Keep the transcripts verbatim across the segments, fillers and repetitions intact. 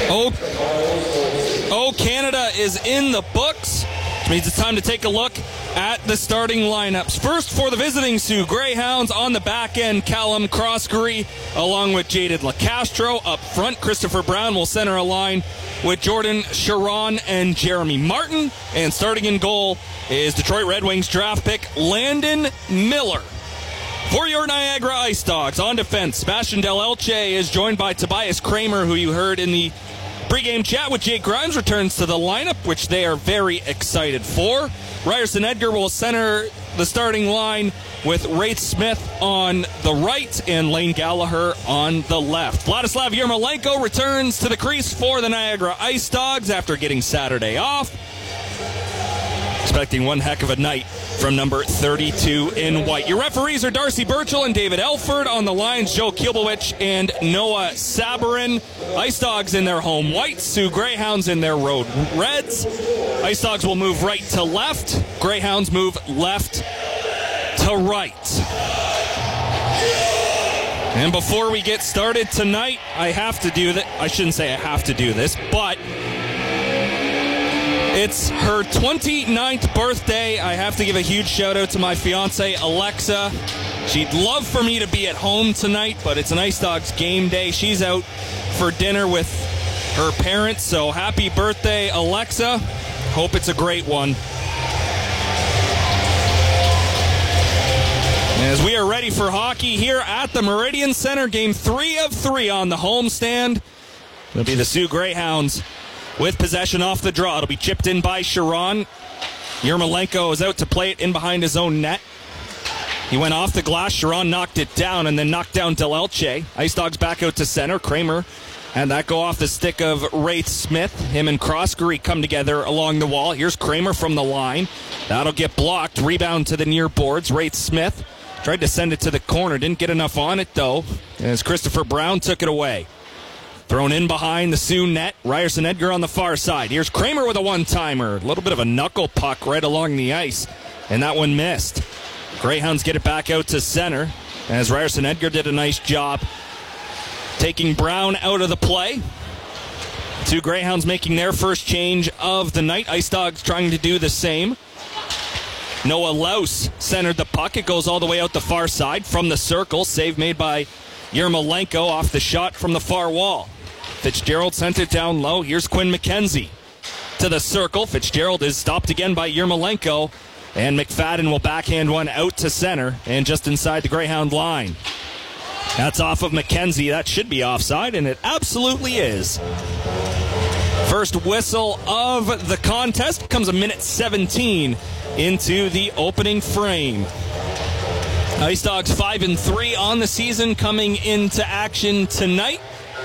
Oh, oh, Canada is in the books, which means it's time to take a look at the starting lineups. First for the visiting Sioux Greyhounds on the back end, Callum Croskery along with Jaded LaCastro. Up front, Christopher Brown will center a line with Jordan Sharon and Jeremy Martin. And starting in goal is Detroit Red Wings draft pick Landon Miller. For your Niagara Ice Dogs, on defense, Sebastian Del Elche is joined by Tobias Kramer, who you heard in the pregame chat with Jake Grimes, returns to the lineup, which they are very excited for. Ryerson Edgar will center the starting line with Wraith Smith on the right and Lane Gallagher on the left. Vladislav Yermolenko returns to the crease for the Niagara Ice Dogs after getting Saturday off. Expecting one heck of a night from number thirty-two in white. Your referees are Darcy Burchell and David Elford. On the lines, Joe Kielbowicz and Noah Sabarin. Ice Dogs in their home white, Sioux Greyhounds in their road reds. Ice Dogs will move right to left. Greyhounds move left to right. And before we get started tonight, I have to do that. I shouldn't say I have to do this, but it's her twenty-ninth birthday. I have to give a huge shout out to my fiance, Alexa. She'd love for me to be at home tonight, but it's an Ice Dogs game day. She's out for dinner with her parents, so happy birthday, Alexa. Hope it's a great one. As we are ready for hockey here at the Meridian Center, game three of three on the homestand. It'll be the Sioux Greyhounds with possession off the draw. It'll be chipped in by Sharon. Yermolenko is out to play it in behind his own net. He went off the glass. Sharon knocked it down and then knocked down Del Elche. Ice Dogs back out to center. Kramer had that go off the stick of Wraith Smith. Him and Croskery come together along the wall. Here's Kramer from the line. That'll get blocked. Rebound to the near boards. Wraith Smith tried to send it to the corner. Didn't get enough on it, though, as Christopher Brown took it away. Thrown in behind the Sioux net. Ryerson Edgar on the far side. Here's Kramer with a one-timer. A little bit of a knuckle puck right along the ice, and that one missed. Greyhounds get it back out to center, as Ryerson Edgar did a nice job taking Brown out of the play. Two Greyhounds making their first change of the night. Ice Dogs trying to do the same. Noah Laus centered the puck. It goes all the way out the far side from the circle. Save made by Yermolenko off the shot from the far wall. Fitzgerald sent it down low. Here's Quinn McKenzie to the circle. Fitzgerald is stopped again by Yermolenko, and McFadden will backhand one out to center and just inside the Greyhound line. That's off of McKenzie. That should be offside, and it absolutely is. First whistle of the contest comes a minute seventeen into the opening frame. Ice Dogs five and three on the season coming into action tonight.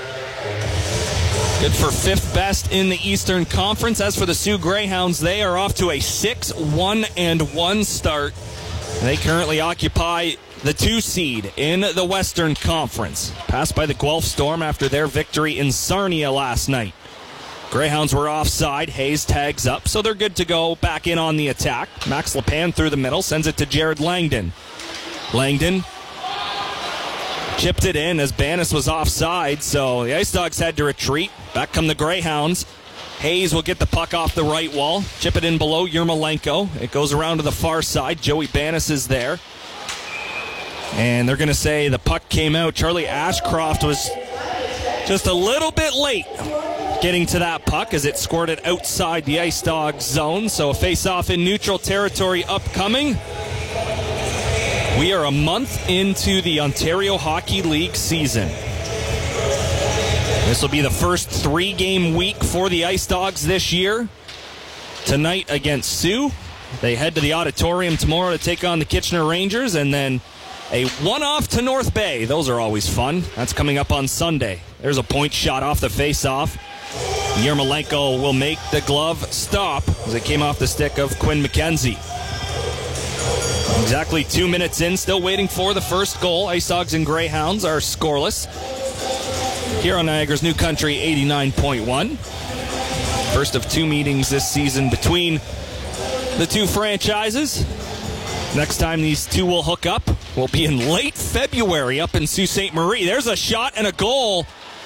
Good for fifth best in the Eastern Conference. As for the Sioux Greyhounds, they are off to a six one and one start. They currently occupy the two seed in the Western Conference. Passed by the Guelph Storm after their victory in Sarnia last night. Greyhounds were offside. Hayes tags up, so they're good to go back in on the attack. Max Lepan through the middle, sends it to Jared Langdon. Langdon chipped it in as Bannis was offside, so the Ice Dogs had to retreat. Back come the Greyhounds. Hayes will get the puck off the right wall, chip it in below Yermolenko. It goes around to the far side. Joey Bannis is there. And they're going to say the puck came out. Charlie Ashcroft was just a little bit late getting to that puck as it squirted outside the Ice Dogs zone. So a face-off in neutral territory upcoming. We are a month into the Ontario Hockey League season. This will be the first three-game week for the Ice Dogs this year. Tonight against Sioux. They head to the auditorium tomorrow to take on the Kitchener Rangers, and then a one-off to North Bay. Those are always fun. That's coming up on Sunday. There's a point shot off the face-off. Yermolenko will make the glove stop as it came off the stick of Quinn McKenzie. Exactly two minutes in, still waiting for the first goal. Ice Dogs and Greyhounds are scoreless here on Niagara's New Country eighty-nine point one. First of two meetings this season between the two franchises. Next time these two will hook up will be in late February up in Sault Ste. Marie. There's a shot and a goal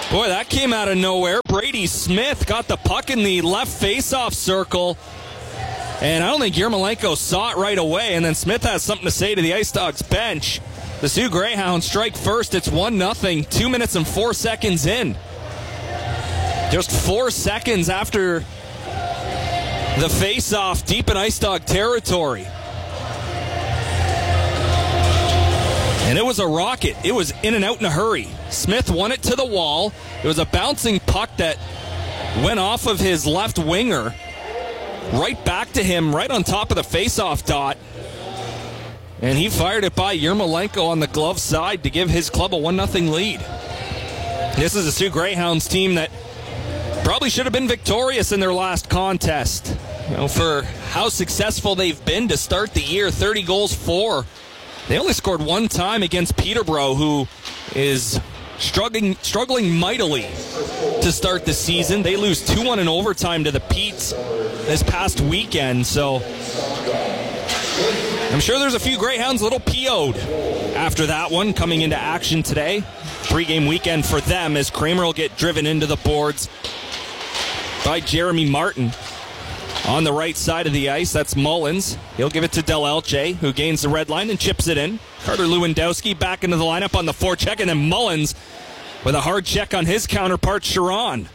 Boy, that came out of nowhere. Brady Smith got the puck in the left face-off circle. And I don't think Yermolenko saw it right away. And then Smith has something to say to the Ice Dogs bench. The Sioux Greyhounds strike first. It's one nothing. Two minutes and four seconds in. Just four seconds after the face-off deep in Ice Dog territory. And it was a rocket. It was in and out in a hurry. Smith won it to the wall. It was a bouncing puck that went off of his left winger, right back to him, right on top of the face-off dot. And he fired it by Yermolenko on the glove side to give his club a one nothing lead. This is a Sioux Greyhounds team that probably should have been victorious in their last contest. You know, for how successful they've been to start the year, thirty goals, four. They only scored one time against Peterborough, who is struggling struggling mightily to start the season. They lose two one in overtime to the Petes this past weekend, so I'm sure there's a few Greyhounds a little P O'd after that one coming into action today. Three-game weekend for them as Kramer will get driven into the boards by Jeremy Martin. On the right side of the ice, that's Mullins. He'll give it to Del Elche, who gains the red line and chips it in. Carter Lewandowski back into the lineup on the forecheck, and then Mullins with a hard check on his counterpart, Sharon.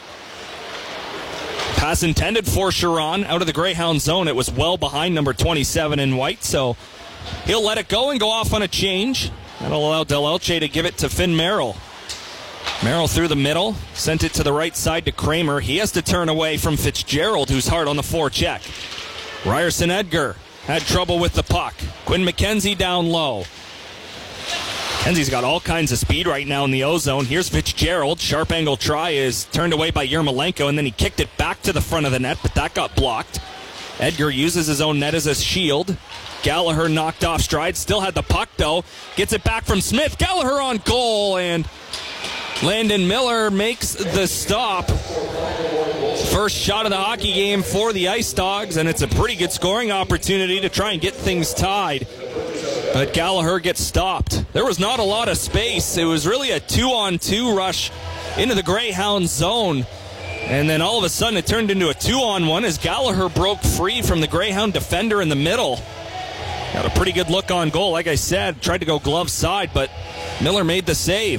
Pass intended for Sharon out of the Greyhound zone. It was well behind number twenty-seven in white, so he'll let it go and go off on a change. That'll allow Del Elche to give it to Finn Merrill. Merrill through the middle, sent it to the right side to Kramer. He has to turn away from Fitzgerald, who's hard on the forecheck. Ryerson Edgar had trouble with the puck. Quinn McKenzie down low. McKenzie's got all kinds of speed right now in the O-zone. Here's Fitzgerald. Sharp angle try is turned away by Yermolenko, and then he kicked it back to the front of the net, but that got blocked. Edgar uses his own net as a shield. Gallagher knocked off stride. Still had the puck, though. Gets it back from Smith. Gallagher on goal, and Landon Miller makes the stop. First shot of the hockey game for the Ice Dogs, and it's a pretty good scoring opportunity to try and get things tied. But Gallagher gets stopped. There was not a lot of space. It was really a two-on-two rush into the Greyhound zone. And then all of a sudden it turned into a two-on-one as Gallagher broke free from the Greyhound defender in the middle. Got a pretty good look on goal. Like I said, tried to go glove side, but Miller made the save.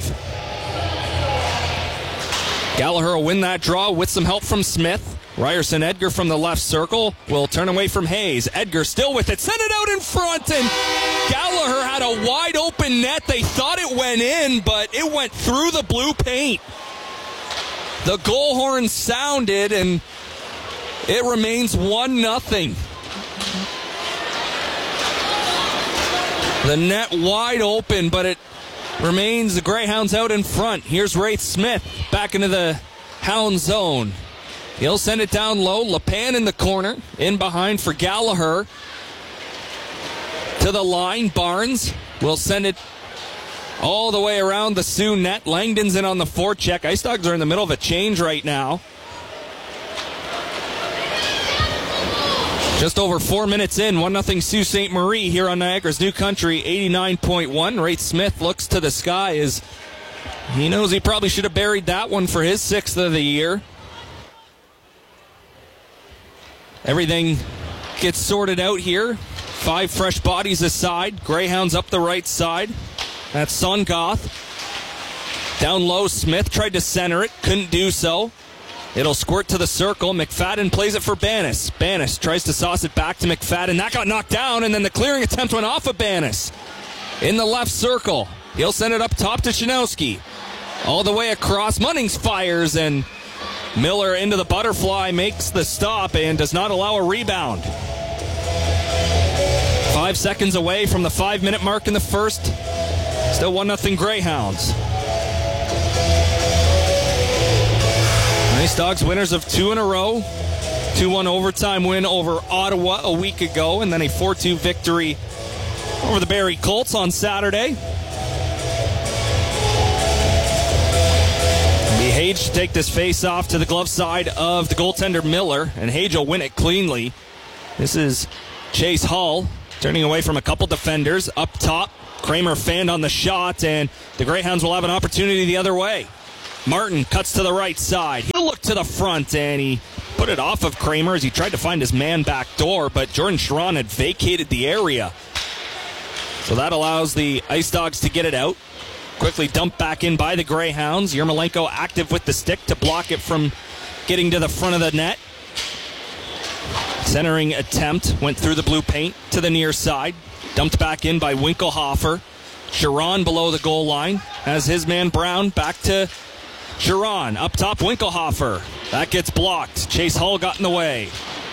Gallagher will win that draw with some help from Smith. Ryerson Edgar from the left circle will turn away from Hayes. Edgar still with it. Send it out in front, and Gallagher had a wide open net. They thought it went in, but it went through the blue paint. The goal horn sounded, and it remains one nothing. The net wide open, but it remains the Greyhounds out in front. Here's Wraith Smith back into the Hound zone. He'll send it down low. LePan in the corner. In behind for Gallagher. To the line. Barnes will send it all the way around the Sioux net. Langdon's in on the forecheck. Ice Dogs are in the middle of a change right now. Just over four minutes in, one nothing Sault Ste. Marie here on Niagara's New Country, eighty-nine point one. Wraith Smith looks to the sky as he knows he probably should have buried that one for his sixth of the year. Everything gets sorted out here. Five fresh bodies aside. Greyhounds up the right side. That's Songoth. Down low, Smith tried to center it, couldn't do so. It'll squirt to the circle. McFadden plays it for Banis. Banis tries to sauce it back to McFadden. That got knocked down, and then the clearing attempt went off of Banis. In the left circle. He'll send it up top to Shinowski. All the way across. Munnings fires, and Miller into the butterfly makes the stop and does not allow a rebound. Five seconds away from the five-minute mark in the first. Still one nothing Greyhounds. Ice Dogs winners of two in a row. two one overtime win over Ottawa a week ago, and then a four two victory over the Barrie Colts on Saturday. It'll be Hage to take this face off to the glove side of the goaltender Miller, and Hage will win it cleanly. This is Chase Hull turning away from a couple defenders. Up top, Kramer fanned on the shot, and the Greyhounds will have an opportunity the other way. Martin cuts to the right side. He'll look to the front, and he put it off of Kramer as he tried to find his man back door, but Jordan Sharon had vacated the area. So that allows the Ice Dogs to get it out. Quickly dumped back in by the Greyhounds. Yermolenko active with the stick to block it from getting to the front of the net. Centering attempt went through the blue paint to the near side. Dumped back in by Winkelhofer. Sharon below the goal line has his man Brown back to Sharon. Up top, Winkelhofer. That gets blocked. Chase Hull got in the way.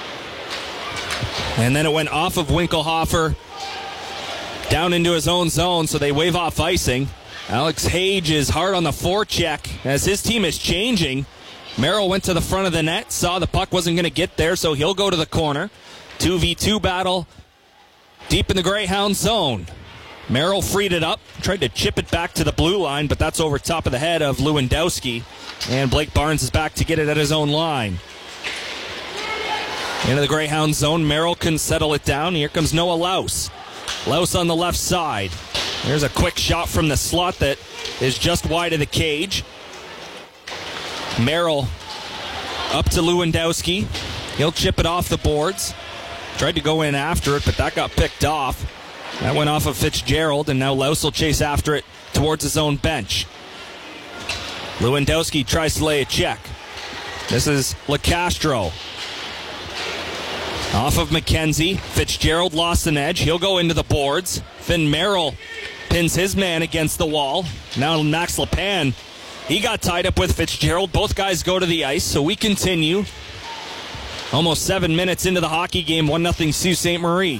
And then it went off of Winkelhofer down into his own zone, so they wave off icing. Alex Hage is hard on the forecheck as his team is changing. Merrill went to the front of the net, saw the puck wasn't going to get there, so he'll go to the corner. two v two battle deep in the Greyhound zone. Merrill freed it up, tried to chip it back to the blue line, but that's over top of the head of Lewandowski. And Blake Barnes is back to get it at his own line. Into the Greyhound zone, Merrill can settle it down. Here comes Noah Laus. Laus on the left side. There's a quick shot from the slot that is just wide of the cage. Merrill up to Lewandowski. He'll chip it off the boards. Tried to go in after it, but that got picked off. That went off of Fitzgerald, and now Laus will chase after it towards his own bench. Lewandowski tries to lay a check. This is LeCastro. Off of McKenzie. Fitzgerald lost an edge. He'll go into the boards. Finn Merrill pins his man against the wall. Now Max Lepan, he got tied up with Fitzgerald. Both guys go to the ice, so we continue. Almost seven minutes into the hockey game, one nothing Sault Ste. Marie.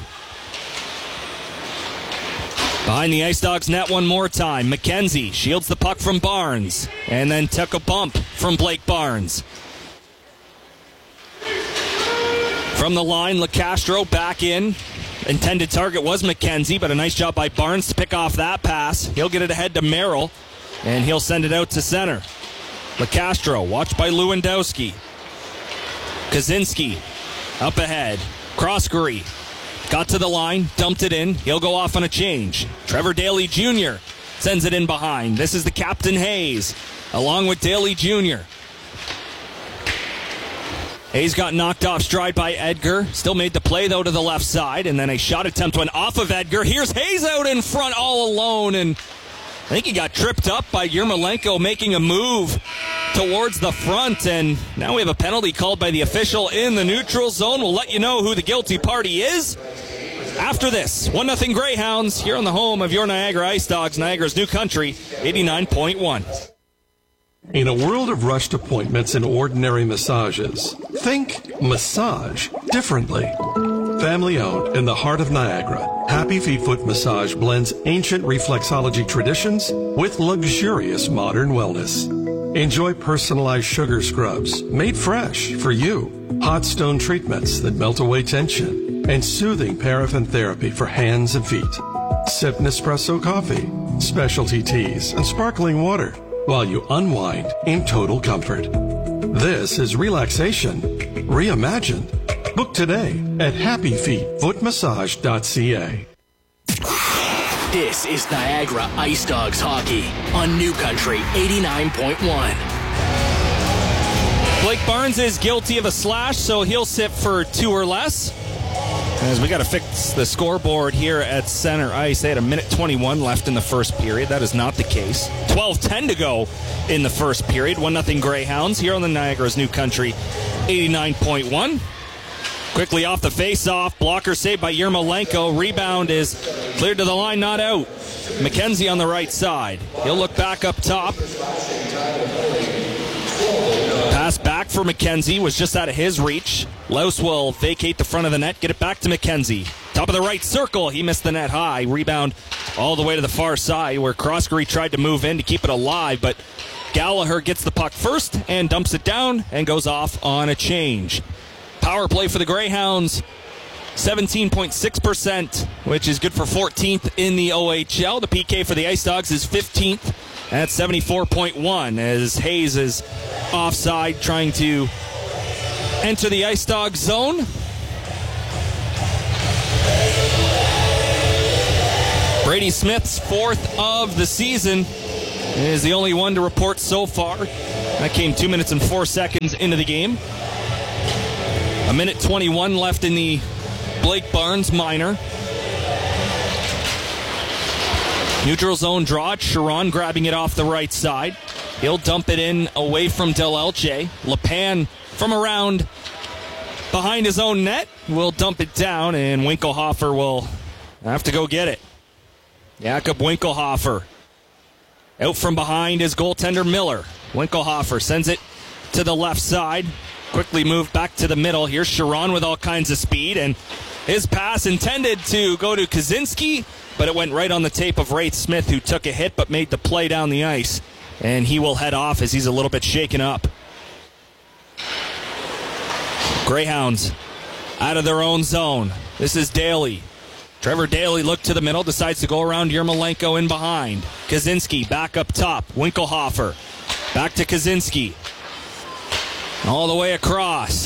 Behind the Ice Dogs net one more time. McKenzie shields the puck from Barnes and then took a bump from Blake Barnes. From the line, LeCastro back in. Intended target was McKenzie, but a nice job by Barnes to pick off that pass. He'll get it ahead to Merrill, and he'll send it out to center. LeCastro, watched by Lewandowski. Kaczynski up ahead. Croskery got to the line, dumped it in. He'll go off on a change. Trevor Daly Junior sends it in behind. This is the captain, Hayes, along with Daly Junior Hayes got knocked off stride by Edgar. Still made the play, though, to the left side. And then a shot attempt went off of Edgar. Here's Hayes out in front all alone. And I think he got tripped up by Yermolenko making a move towards the front. And now we have a penalty called by the official in the neutral zone. We'll let you know who the guilty party is after this. one nothing Greyhounds here on the home of your Niagara Ice Dogs, Niagara's new country, eighty-nine point one. In a world of rushed appointments and ordinary massages, think massage differently. Family owned in the heart of Niagara, Happy Feet Foot Massage blends ancient reflexology traditions with luxurious modern wellness. Enjoy personalized sugar scrubs made fresh for you, hot stone treatments that melt away tension, and soothing paraffin therapy for hands and feet. Sip Nespresso coffee, specialty teas, and sparkling water while you unwind in total comfort. This is relaxation reimagined. Book today at happy feet foot massage dot c a. This is Niagara Ice Dogs hockey on New Country eighty-nine point one. Blake Barnes is guilty of a slash, so he'll sit for two or less. As we got to fix the scoreboard here at center ice. They had a minute twenty-one left in the first period. That is not the case. twelve ten to go in the first period. one nothing Greyhounds here on the Niagara's New Country eighty-nine point one. Quickly off the face-off. Blocker saved by Yermolenko. Rebound is cleared to the line, not out. McKenzie on the right side. He'll look back up top. Pass back for McKenzie was just out of his reach. Laus will vacate the front of the net, get it back to McKenzie. Top of the right circle. He missed the net high. Rebound all the way to the far side where Croskery tried to move in to keep it alive, but Gallagher gets the puck first and dumps it down and goes off on a change. Power play for the Greyhounds, seventeen point six percent, which is good for fourteenth in the O H L. The P K for the Ice Dogs is fifteenth at seventy-four point one as Hayes is offside trying to enter the Ice Dog zone. Brady Smith's fourth of the season. is the only one to report so far. That came two minutes and four seconds into the game. A minute twenty-one left in the Blake Barnes minor. Neutral zone draw. Sharon grabbing it off the right side. He'll dump it in away from Del Elche. Lepan from around behind his own net will dump it down, and Winkelhofer will have to go get it. Jakob Winkelhofer. Out from behind is goaltender Miller. Winkelhofer sends it to the left side. Quickly moved back to the middle. Here's Sharon with all kinds of speed, and his pass intended to go to Kaczynski, but it went right on the tape of Wraith Smith, who took a hit but made the play down the ice. And he will head off as he's a little bit shaken up. Greyhounds out of their own zone. This is Daly. Trevor Daly looked to the middle, decides to go around Yermolenko in behind. Kaczynski back up top. Winkelhofer back to Kaczynski. All the way across.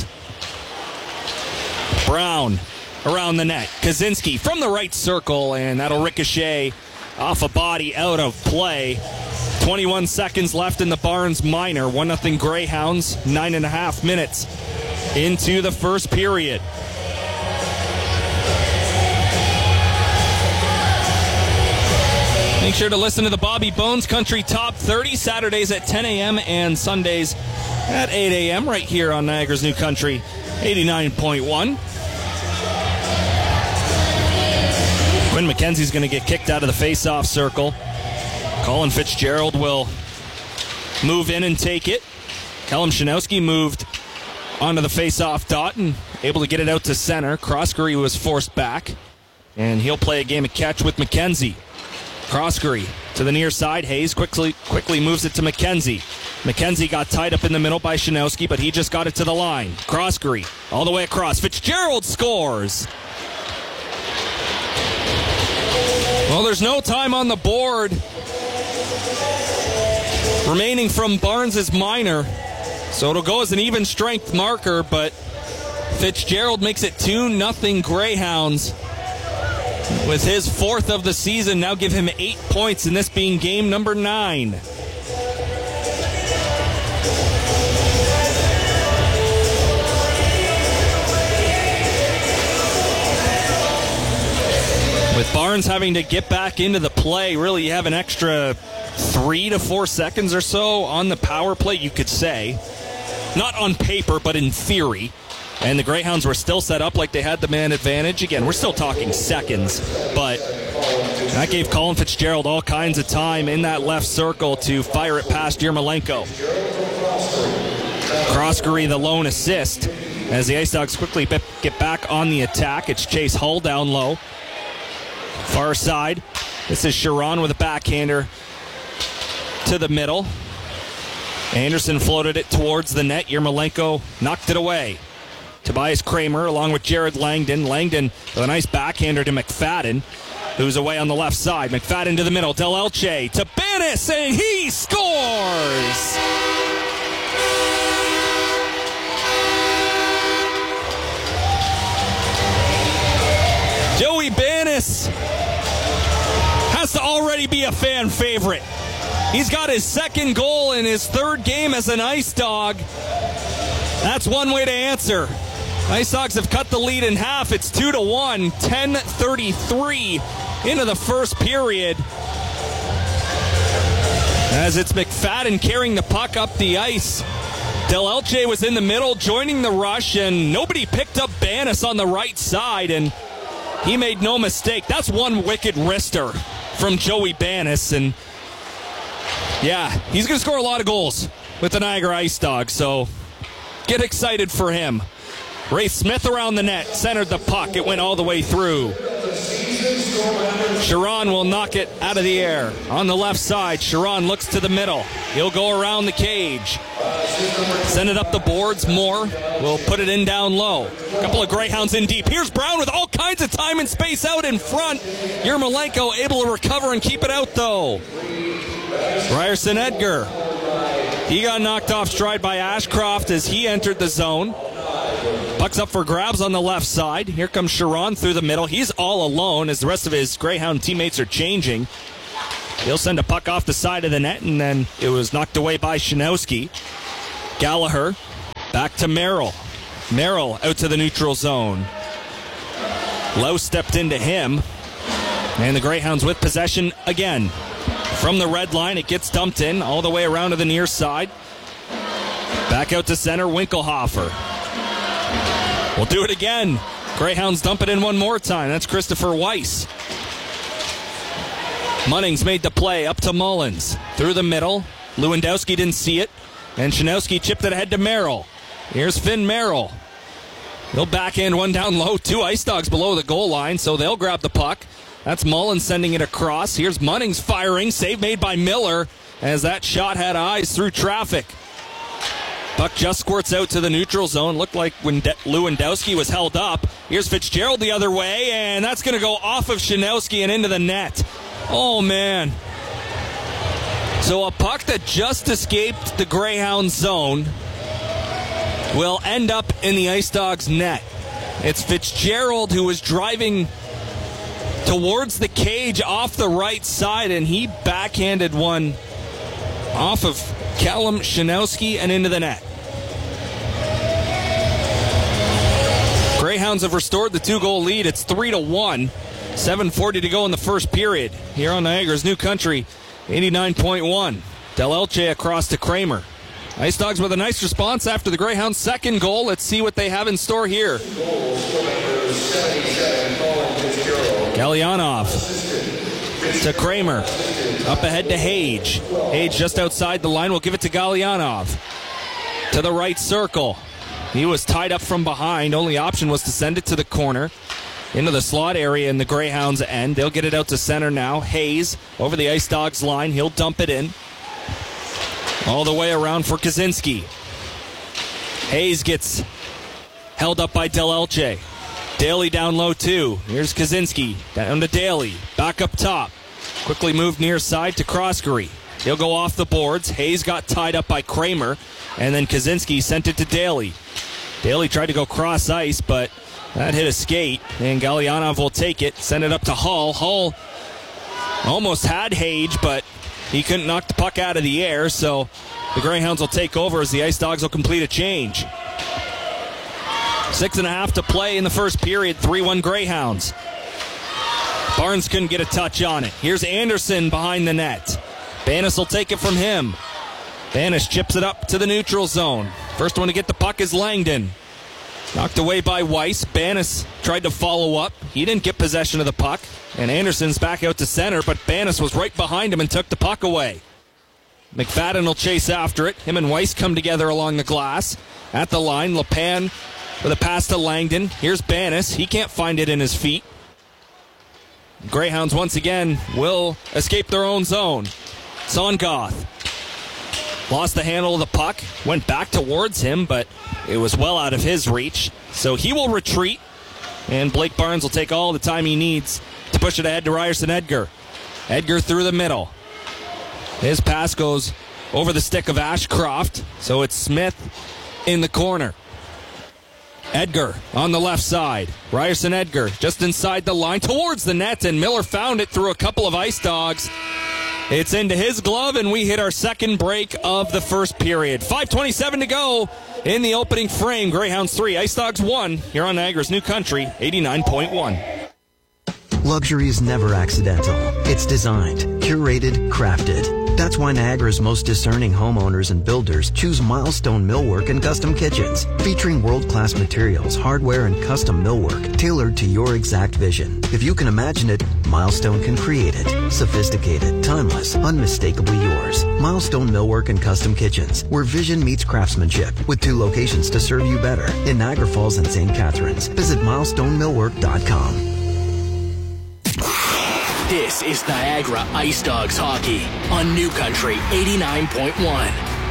Brown around the net. Kaczynski from the right circle, and that'll ricochet off a body out of play. twenty-one seconds left in the Barnes minor. one nothing Greyhounds. Nine and a half minutes into the first period. Make sure to listen to the Bobby Bones Country Top thirty, Saturdays at ten a.m. and Sundays at eight a.m. right here on Niagara's New Country eighty-nine point one. Quinn McKenzie's going to get kicked out of the face-off circle. Colin Fitzgerald will move in and take it. Callum Shanowski moved onto the face-off dot and able to get it out to center. Croskery was forced back, and he'll play a game of catch with McKenzie. Croskery to the near side. Hayes quickly quickly moves it to McKenzie. McKenzie got tied up in the middle by Shanowski, but he just got it to the line. Croskery all the way across. Fitzgerald scores. Well, there's no time on the board remaining from Barnes' minor, so it'll go as an even strength marker, but Fitzgerald makes it two nothing Greyhounds with his fourth of the season. Now give him eight points in this being game number nine. With Barnes having to get back into the play, really you have an extra three to four seconds or so on the power play, you could say. Not on paper, but in theory. And the Greyhounds were still set up like they had the man advantage. Again, we're still talking seconds, but that gave Colin Fitzgerald all kinds of time in that left circle to fire it past Yermolenko. Croskery the lone assist as the Ice Dogs quickly get back on the attack. It's Chase Hull down low. Far side. This is Sharon with a backhander to the middle. Anderson floated it towards the net. Yermolenko knocked it away. Tobias Kramer along with Jared Langdon. Langdon with a nice backhander to McFadden, who's away on the left side. McFadden to the middle. Del Elche to Banis, and he scores! Joey Banis has to already be a fan favorite. He's got his second goal in his third game as an Ice Dog. That's one way to answer. Ice Dogs have cut the lead in half. It's two to one. ten thirty-three into the first period. As it's McFadden carrying the puck up the ice. Del Elche was in the middle joining the rush, and nobody picked up Banis on the right side, and he made no mistake. That's one wicked wrister from Joey Banis, and yeah, he's going to score a lot of goals with the Niagara Ice Dogs, so get excited for him. Wraith Smith around the net, centered the puck. It went all the way through. Sharon will knock it out of the air. On the left side, Sharon looks to the middle. He'll go around the cage. Send it up the boards. Moore will put it in down low. A couple of Greyhounds in deep. Here's Brown with all kinds of time and space out in front. Yermolenko able to recover and keep it out, though. Ryerson Edgar. He got knocked off stride by Ashcroft as he entered the zone. Puck's up for grabs on the left side. Here comes Sharon through the middle. He's all alone as the rest of his Greyhound teammates are changing. He'll send a puck off the side of the net, and then it was knocked away by Shinowski. Gallagher back to Merrill. Merrill out to the neutral zone. Lowe stepped into him, and the Greyhounds with possession again. From the red line, it gets dumped in all the way around to the near side. Back out to center, Winkelhofer. We'll do it again. Greyhounds dump it in one more time. That's Christopher Weiss. Munnings made the play up to Mullins. Through the middle. Lewandowski didn't see it. And Shinowski chipped it ahead to Merrill. Here's Finn Merrill. He'll backhand one down low. Two Ice Dogs below the goal line, so they'll grab the puck. That's Mullins sending it across. Here's Munnings firing. Save made by Miller as that shot had eyes through traffic. Puck just squirts out to the neutral zone. Looked like when De- Lewandowski was held up. Here's Fitzgerald the other way, and that's going to go off of Shinowski and into the net. Oh, man. So a puck that just escaped the Greyhound zone will end up in the Ice Dogs net. It's Fitzgerald who was driving towards the cage off the right side, and he backhanded one off of Callum Shinowski and into the net. Greyhounds have restored the two-goal lead. It's three to one. seven forty to go in the first period here on Niagara's New Country, eighty-nine point one. Del Elche across to Kramer. Ice Dogs with a nice response after the Greyhounds' second goal. Let's see what they have in store here. Galyanov to Kramer. Up ahead to Hage. Hage just outside the line. We'll give it to Galyanov. To the right circle. He was tied up from behind. Only option was to send it to the corner. Into the slot area in the Greyhounds' end. They'll get it out to center now. Hayes over the Ice Dogs line. He'll dump it in. All the way around for Kaczynski. Hayes gets held up by Del Elche. Daly down low too. Here's Kaczynski. Down to Daly. Back up top. Quickly moved near side to Croskery. He'll go off the boards. Hayes got tied up by Kramer. And then Kaczynski sent it to Daly. Daly tried to go cross ice, but that hit a skate. And Galyanov will take it. Send it up to Hull. Hull almost had Hage, but he couldn't knock the puck out of the air. So the Greyhounds will take over as the Ice Dogs will complete a change. Six and a half to play in the first period. three one Greyhounds. Barnes couldn't get a touch on it. Here's Anderson behind the net. Banis will take it from him. Banis chips it up to the neutral zone. First one to get the puck is Langdon. Knocked away by Weiss. Banis tried to follow up. He didn't get possession of the puck. And Anderson's back out to center, but Banis was right behind him and took the puck away. McFadden will chase after it. Him and Weiss come together along the glass. At the line, LePan with a pass to Langdon. Here's Banis. He can't find it in his feet. Greyhounds once again will escape their own zone. Songoth lost the handle of the puck. Went back towards him, but it was well out of his reach. So he will retreat. And Blake Barnes will take all the time he needs to push it ahead to Ryerson Edgar. Edgar through the middle. His pass goes over the stick of Ashcroft. So it's Smith in the corner. Edgar on the left side. Ryerson Edgar just inside the line towards the net, and Miller found it through a couple of Ice Dogs. It's into his glove, and we hit our second break of the first period. five twenty-seven to go in the opening frame. Greyhounds three, Ice Dogs one, here on Niagara's New Country, eighty-nine point one. Luxury is never accidental. It's designed, curated, crafted. That's why Niagara's most discerning homeowners and builders choose Milestone Millwork and Custom Kitchens, featuring world-class materials, hardware, and custom millwork tailored to your exact vision. If you can imagine it, Milestone can create it. Sophisticated, timeless, unmistakably yours. Milestone Millwork and Custom Kitchens, where vision meets craftsmanship, with two locations to serve you better, in Niagara Falls and Saint Catharines. Visit milestone millwork dot com. This is Niagara Ice Dogs hockey on New Country eighty-nine point one.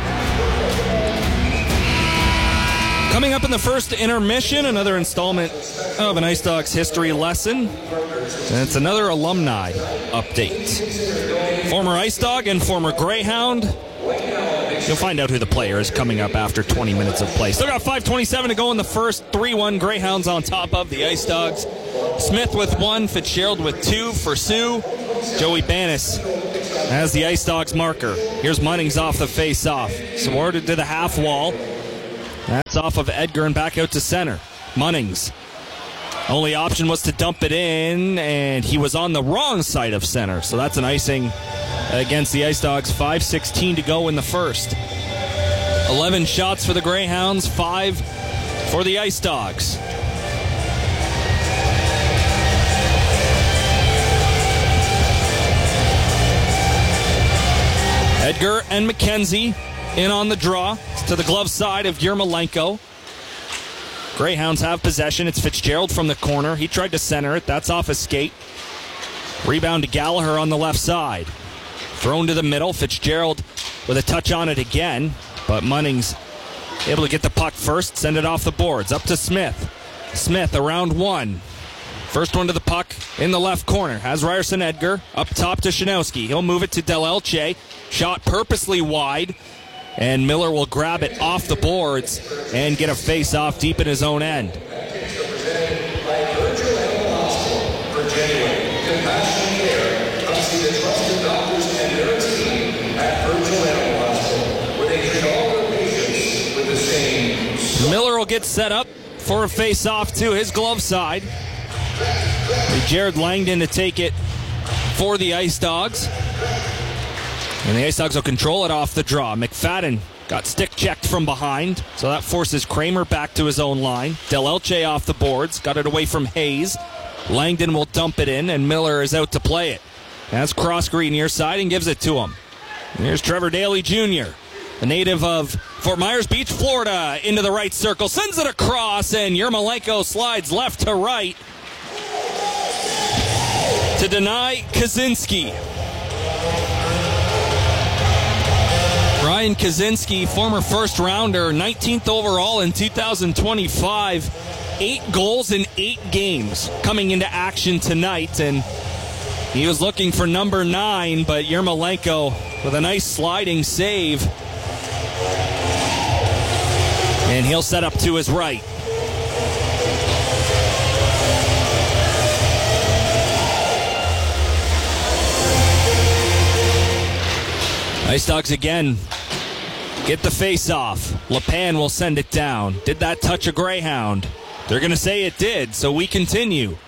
Coming up in the first intermission, another installment of an Ice Dogs history lesson. And it's another alumni update. Former Ice Dog and former Greyhound. You'll find out who the player is coming up after twenty minutes of play. Still got five twenty-seven to go in the first. three one Greyhounds on top of the Ice Dogs. Smith with one, Fitzgerald with two for Sioux. Joey Banis as the Ice Dogs marker. Here's Munnings off the face-off. Sworded to the half wall. That's off of Edgar and back out to center. Munnings. Only option was to dump it in, and he was on the wrong side of center. So that's an icing against the Ice Dogs. five sixteen to go in the first. eleven shots for the Greyhounds, five for the Ice Dogs. Edgar and McKenzie in on the draw. It's to the glove side of Yermolenko. Greyhounds have possession. It's Fitzgerald from the corner. He tried to center it. That's off a skate. Rebound to Gallagher on the left side. Thrown to the middle. Fitzgerald with a touch on it again. But Munnings able to get the puck first. Send it off the boards. Up to Smith. Smith around one. First one to the puck in the left corner. Has Ryerson Edgar up top to Shinowski. He'll move it to Del Elche. Shot purposely wide. And Miller will grab it off the boards and get a face-off deep in his own end. Miller will get set up for a face-off to his glove side. Jared Langdon to take it for the Ice Dogs. And the Ice Dogs will control it off the draw. McFadden got stick checked from behind, so that forces Kramer back to his own line. Del Elche off the boards, got it away from Hayes. Langdon will dump it in, and Miller is out to play it. That's Croskery near side and gives it to him. And here's Trevor Daly Junior, a native of Fort Myers Beach, Florida, into the right circle. Sends it across, and Yermolenko slides left to right to deny Kaczynski. Ryan Kaczynski, former first rounder, nineteenth overall in two thousand twenty-five. Eight goals in eight games coming into action tonight, and he was looking for number nine, but Yermolenko with a nice sliding save. And he'll set up to his right. Ice Dogs again get the face-off. LePan will send it down. Did that touch a Greyhound? They're going to say it did, so we continue.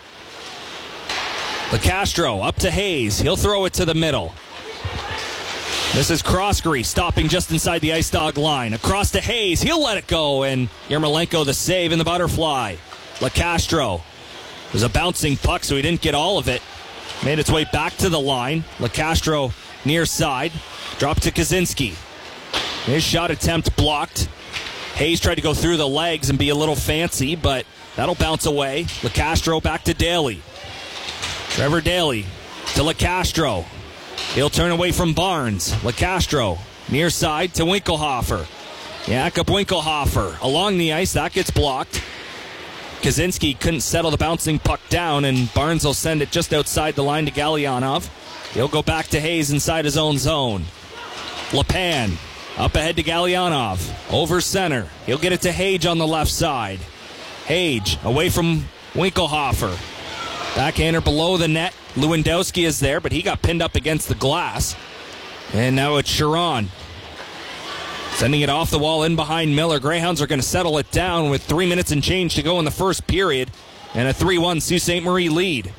LeCastro up to Hayes. He'll throw it to the middle. This is Croskery stopping just inside the Ice Dog line. Across to Hayes. He'll let it go, and Yermolenko the save in the butterfly. LeCastro. It was a bouncing puck, so he didn't get all of it. Made its way back to the line. LeCastro near side. Drop to Kaczynski. His shot attempt blocked. Hayes tried to go through the legs and be a little fancy, but that'll bounce away. LeCastro back to Daly. Trevor Daly to LeCastro. He'll turn away from Barnes. LeCastro near side to Winkelhofer. Jakob Winkelhofer along the ice. That gets blocked. Kaczynski couldn't settle the bouncing puck down, and Barnes will send it just outside the line to Galyanov. He'll go back to Hayes inside his own zone. LePan up ahead to Galyanov. Over center. He'll get it to Hage on the left side. Hage away from Winkelhofer. Backhander below the net. Lewandowski is there, but he got pinned up against the glass. And now it's Sharon. Sending it off the wall in behind Miller. Greyhounds are going to settle it down with three minutes and change to go in the first period. And a three one Sault Ste. Marie lead.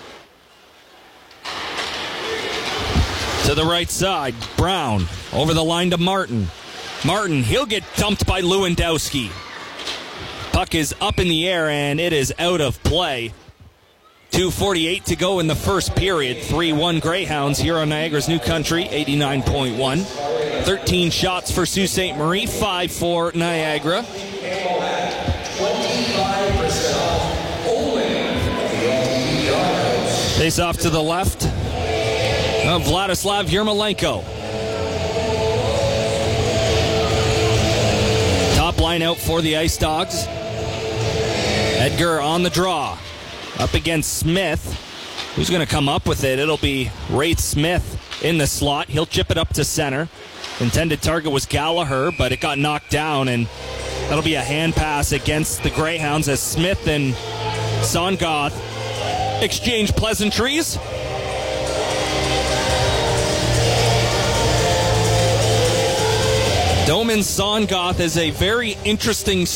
To the right side, Brown over the line to Martin. Martin, he'll get dumped by Lewandowski. Puck is up in the air and it is out of play. two forty-eight to go in the first period. three one Greyhounds here on Niagara's New Country, eighty-nine point one. thirteen shots for Sault Ste. Marie, five for Niagara. Face off to the left of Vladislav Yermolenko. Top line out for the Ice Dogs. Edgar on the draw. Up against Smith. Who's going to come up with it? It'll be Wraith Smith in the slot. He'll chip it up to center. Intended target was Gallagher, but it got knocked down, and that'll be a hand pass against the Greyhounds as Smith and Songoth exchange pleasantries. Doman Songoth is a very interesting